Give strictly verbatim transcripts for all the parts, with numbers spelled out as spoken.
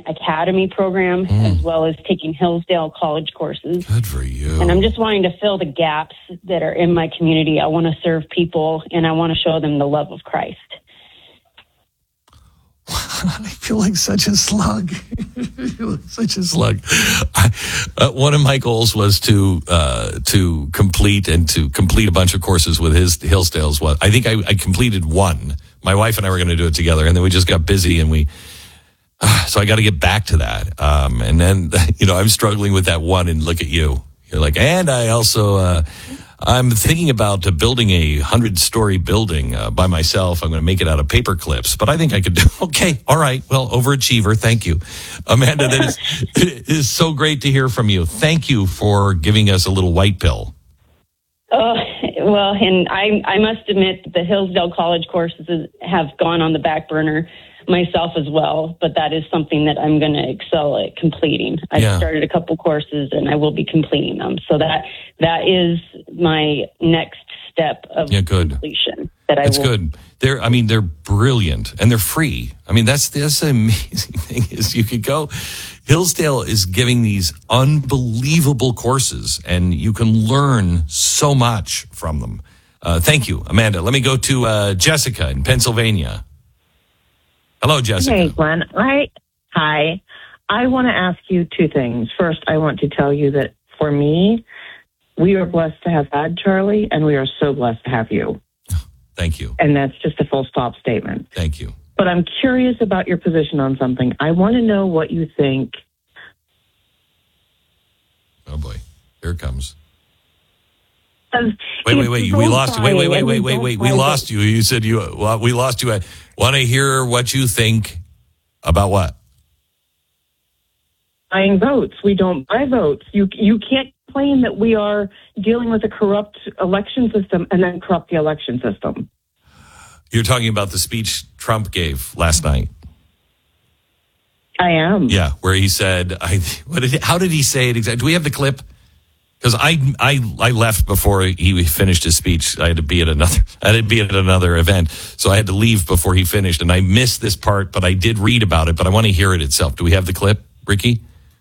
Academy program, mm. as well as taking Hillsdale College courses. Good for you. And I'm just wanting to fill the gaps that are in my community. I want to serve people, and I want to show them the love of Christ. I feel like such a slug. I feel like such a slug. I, uh, one of my goals was to uh, to complete and to complete a bunch of courses with his Hillsdale's. What I think I, I completed one. My wife and I were going to do it together, and then we just got busy, and we. Uh, so I got to get back to that. Um, and then you know I'm struggling with that one. And look at you. You're like, and I also. Uh, I'm thinking about uh, building a hundred-story building uh, by myself. I'm going to make it out of paper clips, but I think I could do. Okay, all right. Well, overachiever. Thank you, Amanda. That is, it is so great to hear from you. Thank you for giving us a little white pill. Oh, well, and I, I must admit that the Hillsdale College courses have gone on the back burner myself as well, but that is something that I'm going to excel at completing. I've yeah. started a couple courses and I will be completing them. So that that is my next step of yeah, good. completion. That I That's will. good. They're, I mean, they're brilliant and they're free. I mean, that's, that's the amazing thing is you could go, Hillsdale is giving these unbelievable courses and you can learn so much from them. Uh, thank you, Amanda. Let me go to uh, Jessica in Pennsylvania. Hello, Jessica. Hey, Glenn. Right. Hi. I want to ask you two things. First, I want to tell you that for me, we are blessed to have had Charlie, and we are so blessed to have you. Thank you. And that's just a full stop statement. Thank you. But I'm curious about your position on something. I want to know what you think. Oh, boy. Here it comes. Wait, wait, wait. We lost you. Wait, wait, wait, wait, wait, wait. We lost you. You said you, well, we lost you. I want to hear what you think about what? Buying votes. We don't buy votes. You you can't claim that we are dealing with a corrupt election system and then corrupt the election system. You're talking about the speech Trump gave last night. I am. Yeah, where he said, I, what did, how did he say it exactly? Do we have the clip? Because I, I I left before he finished his speech. I had to be at another I had to be at another event, so I had to leave before he finished, and I missed this part. But I did read about it. But I want to hear it itself. Do we have the clip, Ricky?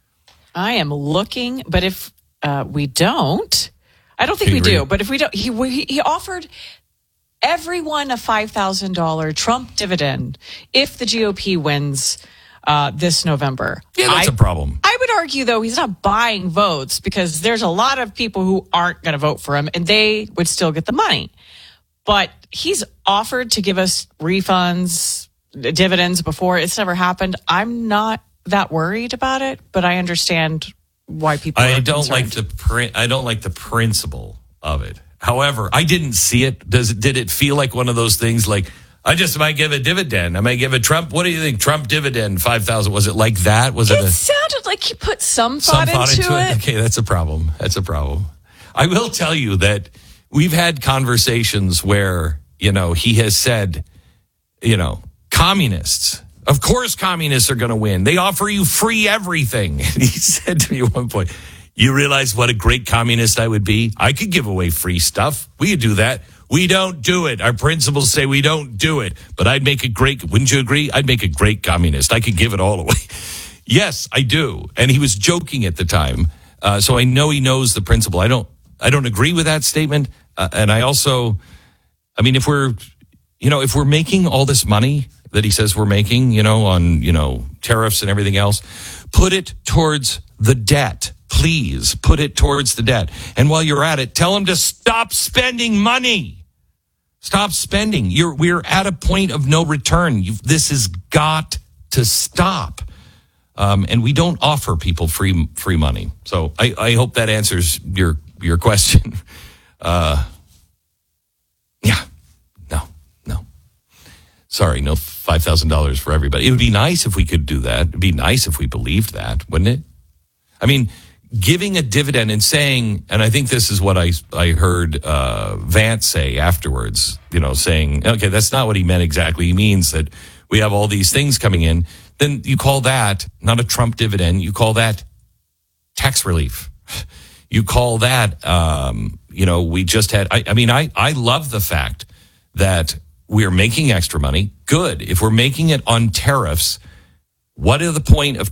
I am looking, but if uh, we don't, I don't think we do. But if we don't, he he offered everyone a five thousand dollars Trump dividend if the G O P wins uh, this November. Yeah, that's I, a problem. I would argue, though, he's not buying votes because there's a lot of people who aren't going to vote for him, and they would still get the money. But he's offered to give us refunds, dividends before. It's never happened. I'm not that worried about it, but I understand why people. I are don't concerned. like the prin- I don't like the principle of it. However, I didn't see it. Does it? Did it feel like one of those things? Like I just might give a dividend. I might give a Trump. What do you think? Trump dividend five thousand. Was it like that? Was it? It a, sounded like he put some some thought, thought into, into it. it. Okay, that's a problem. That's a problem. I will tell you that we've had conversations where you know he has said, you know, communists. Of course, communists are going to win. They offer you free everything. And he said to me at one point, you realize what a great communist I would be? I could give away free stuff. We could do that. We don't do it. Our principles say we don't do it. But I'd make a great, wouldn't you agree? I'd make a great communist. I could give it all away. Yes, I do. And he was joking at the time. Uh, so I know he knows the principle. I don't, I don't agree with that statement. Uh, and I also, I mean, if we're, you know, if we're making all this money that he says we're making, you know, on, you know, tariffs and everything else, put it towards the debt. Please put it towards the debt. And while you're at it, tell him to stop spending money. Stop spending. You're, we're at a point of no return. You've, this has got to stop. Um, and we don't offer people free free money. So I, I hope that answers your your question. Uh, yeah. No, no. Sorry, no five thousand dollars for everybody. It would be nice if we could do that. It would be nice if we believed that, wouldn't it? I mean, giving a dividend and saying, and I think this is what I I heard uh, Vance say afterwards, you know, saying, okay, that's not what he meant exactly. He means that we have all these things coming in. Then you call that not a Trump dividend. You call that tax relief. You call that, um, you know, we just had, I, I mean, I, I love the fact that we're making extra money. Good. If we're making it on tariffs, what is the point of